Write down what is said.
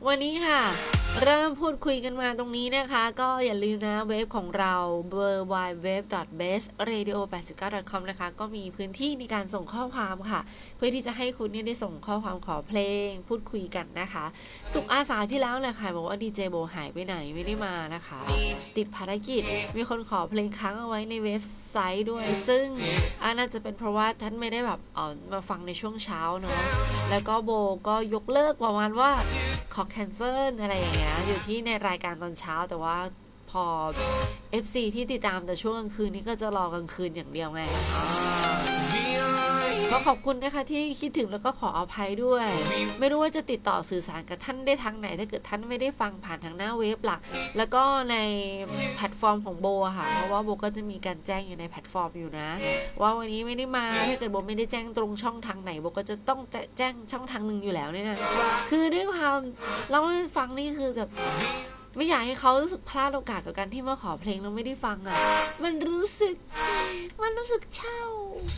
วันนี้ค่ะเริ่มพูดคุยกันมาตรงนี้นะคะก็อย่าลืมนะเว็บของเรา www.bestradio89.com นะคะก็มีพื้นที่ในการส่งข้อความค่ะเพื่อที่จะให้คุณเนี่ยได้ส่งข้อความขอเพลงพูดคุยกันนะคะสุขอาสาที่แล้วนะคะบอกว่าดีเจโบหายไปไหนไม่ได้มานะคะติดภารกิจมีคนขอเพลงค้างเอาไว้ในเว็บไซต์ด้วยซึ่งน่าจะเป็นเพราะว่าท่านไม่ได้แบบมาฟังในช่วงเช้าเนาะแล้วก็โบก็ยกเลิกประมาณว่าขอแคนเซิลอะไรอย่างเงี้ยอยู่ที่ในรายการตอนเช้าแต่ว่าพอ FC ที่ติดตามแต่ช่วงกลางคืนนี้ก็จะรอกลางคืนอย่างเดียวไงก็ขอบคุณนะคะที่คิดถึงแล้วก็ขออภัยด้วยไม่รู้ว่าจะติดต่อสื่อสารกับท่านได้ทางไหนถ้าเกิดท่านไม่ได้ฟังผ่านทางหน้าเว็บหลักแล้วก็ในแพลตฟอร์มของโบค่ะเพราะว่าโบก็จะมีการแจ้งอยู่ในแพลตฟอร์มอยู่นะว่าวันนี้ไม่ได้มาถ้าเกิดโบไม่ได้แจ้งตรงช่องทางไหนโบก็จะต้องแจ้งช่องทางนึงอยู่แล้วเนี่ยนะคือด้วยความเราฟังนี่คือแบบไม่อยากให้เขารู้สึกพลาดโอกาสกับการที่มาขอเพลงแล้วไม่ได้ฟังอ่ะมันรู้สึกเช่า